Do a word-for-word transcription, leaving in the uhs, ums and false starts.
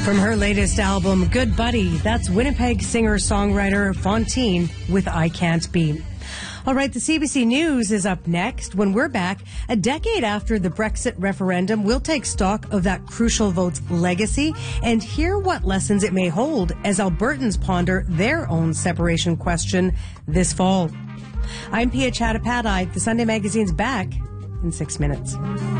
From her latest album, Good Buddy, that's Winnipeg singer-songwriter Fontaine with I Can't Be. All right, the C B C News is up next. When we're back, a decade after the Brexit referendum, we'll take stock of that crucial vote's legacy and hear what lessons it may hold as Albertans ponder their own separation question this fall. I'm Pia Chattopadhyay. The Sunday Magazine's back in six minutes.